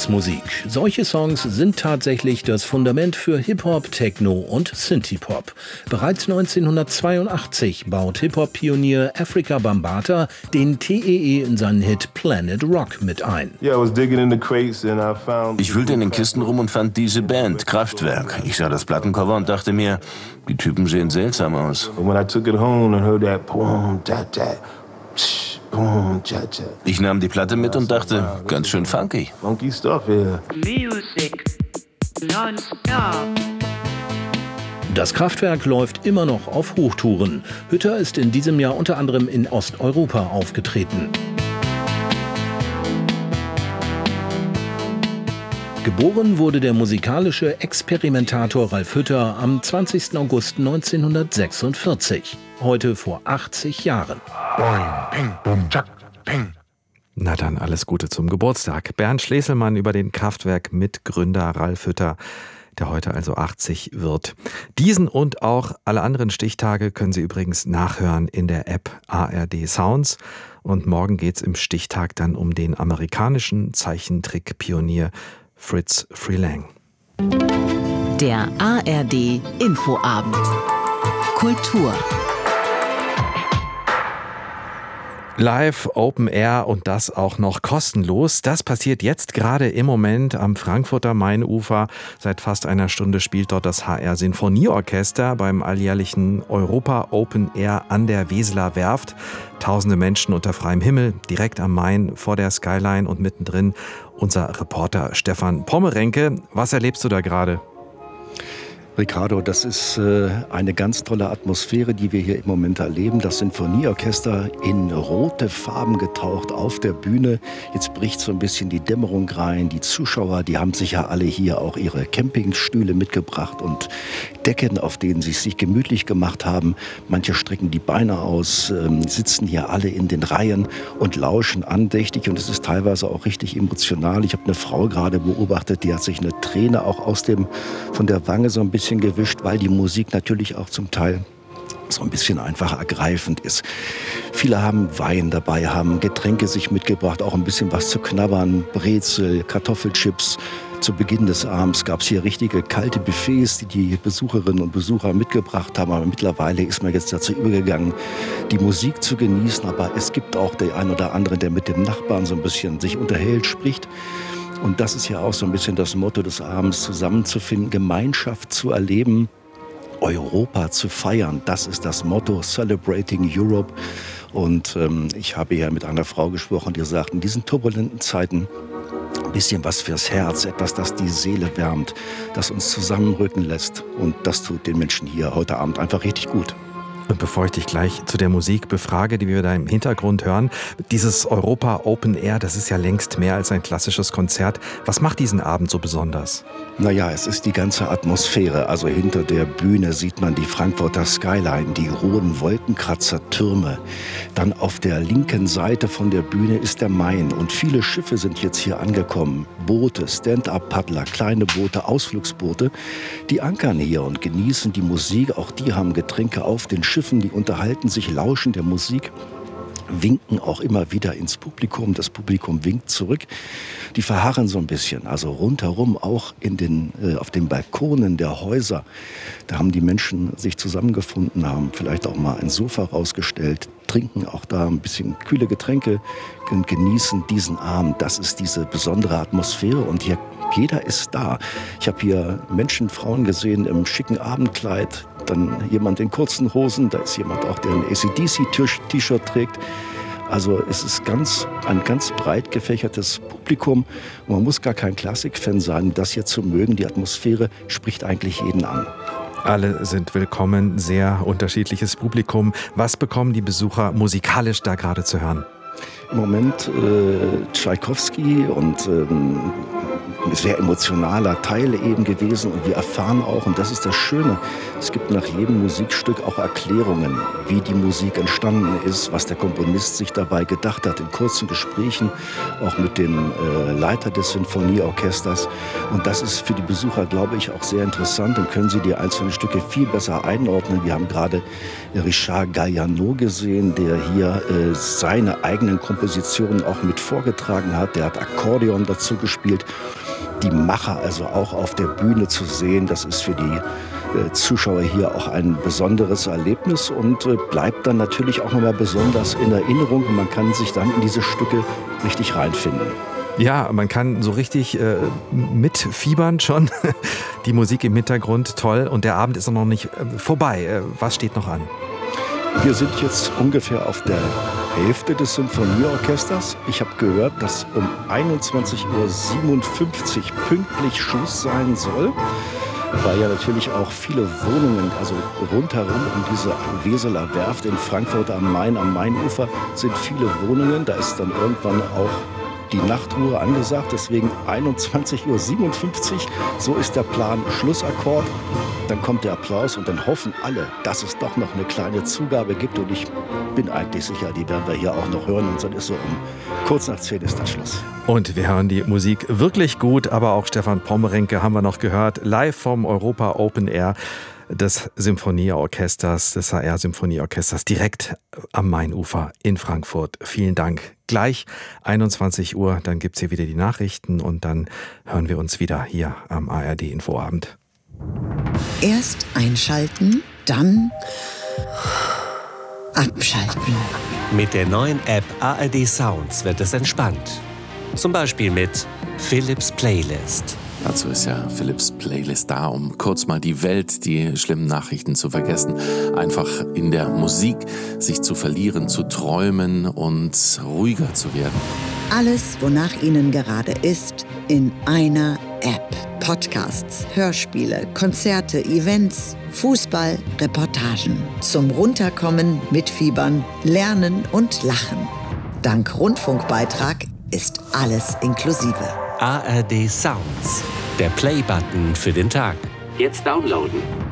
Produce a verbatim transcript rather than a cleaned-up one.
Zukunftsmusik. Solche Songs sind tatsächlich das Fundament für Hip-Hop, Techno und Synthie-Pop. Bereits neunzehnhundertzweiundachtzig baut Hip-Hop-Pionier Afrika Bambaataa den T E E in seinen Hit Planet Rock mit ein. Ich wühlte in den Kisten rum und fand diese Band, Kraftwerk. Ich sah das Plattencover und dachte mir, die Typen sehen seltsam aus. Ich nahm die Platte mit und dachte, ganz schön funky. Das Kraftwerk läuft immer noch auf Hochtouren. Hütter ist in diesem Jahr unter anderem in Osteuropa aufgetreten. Geboren wurde der musikalische Experimentator Ralf Hütter am zwanzigsten August neunzehnhundertsechsundvierzig, heute vor achtzig Jahren. Na dann, alles Gute zum Geburtstag. Bernd Schleselmann über den Kraftwerk-Mitgründer Ralf Hütter, der heute also achtzig wird. Diesen und auch alle anderen Stichtage können Sie übrigens nachhören in der App A R D Sounds. Und morgen geht's im Stichtag dann um den amerikanischen Zeichentrick-Pionier Fritz Freleng. Der A R D Infoabend. Kultur. Live, Open Air und das auch noch kostenlos. Das passiert jetzt gerade im Moment am Frankfurter Mainufer. Seit fast einer Stunde spielt dort das H R Sinfonieorchester beim alljährlichen Europa Open Air an der Weseler Werft. Tausende Menschen unter freiem Himmel, direkt am Main vor der Skyline und mittendrin unser Reporter Stefan Pommerenke. Was erlebst du da gerade? Ricardo, das ist äh, eine ganz tolle Atmosphäre, die wir hier im Moment erleben. Das Sinfonieorchester in rote Farben getaucht auf der Bühne. Jetzt bricht so ein bisschen die Dämmerung rein. Die Zuschauer, die haben sich ja alle hier auch ihre Campingstühle mitgebracht und Decken, auf denen sie es sich gemütlich gemacht haben. Manche strecken die Beine aus, ähm, sitzen hier alle in den Reihen und lauschen andächtig. Und es ist teilweise auch richtig emotional. Ich habe eine Frau gerade beobachtet, die hat sich eine Träne auch aus dem, von der Wange so ein bisschen gewischt, weil die Musik natürlich auch zum Teil so ein bisschen einfach ergreifend ist. Viele haben Wein dabei, haben Getränke sich mitgebracht, auch ein bisschen was zu knabbern, Brezel, Kartoffelchips. Zu Beginn des Abends gab es hier richtige kalte Buffets, die die Besucherinnen und Besucher mitgebracht haben. Aber mittlerweile ist man jetzt dazu übergegangen, die Musik zu genießen. Aber es gibt auch den einen oder anderen, der mit dem Nachbarn so ein bisschen sich unterhält, spricht. Und das ist ja auch so ein bisschen das Motto des Abends, zusammenzufinden, Gemeinschaft zu erleben, Europa zu feiern. Das ist das Motto, Celebrating Europe. Und ähm, ich habe ja mit einer Frau gesprochen, die sagt, in diesen turbulenten Zeiten ein bisschen was fürs Herz, etwas, das die Seele wärmt, das uns zusammenrücken lässt. Und das tut den Menschen hier heute Abend einfach richtig gut. Und bevor ich dich gleich zu der Musik befrage, die wir da im Hintergrund hören, dieses Europa Open Air, das ist ja längst mehr als ein klassisches Konzert. Was macht diesen Abend so besonders? Naja, es ist die ganze Atmosphäre. Also hinter der Bühne sieht man die Frankfurter Skyline, die hohen Wolkenkratzer-Türme. Dann auf der linken Seite von der Bühne ist der Main. Und viele Schiffe sind jetzt hier angekommen. Boote, Stand-up-Paddler, kleine Boote, Ausflugsboote. Die ankern hier und genießen die Musik. Auch die haben Getränke auf den Schiffen, die unterhalten sich, lauschen der Musik, winken auch immer wieder ins Publikum. Das Publikum winkt zurück. Die verharren so ein bisschen, also rundherum auch in den, äh, auf den Balkonen der Häuser. Da haben die Menschen sich zusammengefunden, haben vielleicht auch mal ein Sofa rausgestellt, trinken auch da ein bisschen kühle Getränke und genießen diesen Abend. Das ist diese besondere Atmosphäre und hier jeder ist da. Ich habe hier Menschen, Frauen gesehen im schicken Abendkleid, dann jemand in kurzen Hosen, da ist jemand auch, der ein A C D C-T-Shirt trägt. Also es ist ganz, ein ganz breit gefächertes Publikum. Man muss gar kein Klassikfan sein, um das hier zu mögen. Die Atmosphäre spricht eigentlich jeden an. Alle sind willkommen, sehr unterschiedliches Publikum. Was bekommen die Besucher musikalisch da gerade zu hören? Im Moment äh, Tschaikowski und ähm, ein sehr emotionaler Teil eben gewesen. Und wir erfahren auch, und das ist das Schöne, es gibt nach jedem Musikstück auch Erklärungen, wie die Musik entstanden ist, was der Komponist sich dabei gedacht hat, in kurzen Gesprächen, auch mit dem äh, Leiter des Sinfonieorchesters. Und das ist für die Besucher, glaube ich, auch sehr interessant. Dann können sie die einzelnen Stücke viel besser einordnen. Wir haben gerade Richard Galliano gesehen, der hier äh, seine eigenen Kompositionen auch mit vorgetragen hat. Der hat Akkordeon dazu gespielt. die Macher also auch auf der Bühne zu sehen. Das ist für die äh, Zuschauer hier auch ein besonderes Erlebnis und äh, bleibt dann natürlich auch nochmal besonders in Erinnerung. Und man kann sich dann in diese Stücke richtig reinfinden. Ja, man kann so richtig äh, mitfiebern schon. Die Musik im Hintergrund, toll. Und der Abend ist noch nicht äh, vorbei. Äh, was steht noch an? Wir sind jetzt ungefähr auf der Hälfte des Symphonieorchesters. Ich habe gehört, dass um einundzwanzig Uhr siebenundfünfzig pünktlich Schluss sein soll, weil ja natürlich auch viele Wohnungen, also rundherum um diese Weseler Werft in Frankfurt am Main, am Mainufer, sind viele Wohnungen. Da ist dann irgendwann auch die Nachtruhe angesagt, deswegen einundzwanzig Uhr siebenundfünfzig, so ist der Plan, Schlussakkord. Dann kommt der Applaus und dann hoffen alle, dass es doch noch eine kleine Zugabe gibt und ich bin eigentlich sicher, die werden wir hier auch noch hören und dann ist so um kurz nach zehn ist dann Schluss. Und wir hören die Musik wirklich gut, aber auch Stefan Pommerenke haben wir noch gehört, live vom Europa Open Air des Symphonieorchesters, des H R-Symphonieorchesters, direkt am Mainufer in Frankfurt. Vielen Dank. Gleich einundzwanzig Uhr, dann gibt es hier wieder die Nachrichten und dann hören wir uns wieder hier am A R D-Infoabend. Erst einschalten, dann abschalten. Mit der neuen App A R D Sounds wird es entspannt. Zum Beispiel mit Philips Playlist. Dazu ist ja Philips Playlist da, um kurz mal die Welt, die schlimmen Nachrichten zu vergessen. Einfach in der Musik sich zu verlieren, zu träumen und ruhiger zu werden. Alles, wonach Ihnen gerade ist, in einer App. Podcasts, Hörspiele, Konzerte, Events, Fußball, Reportagen. Zum Runterkommen, Mitfiebern, Lernen und Lachen. Dank Rundfunkbeitrag ist alles inklusive. A R D Sounds, der Play-Button für den Tag. Jetzt downloaden.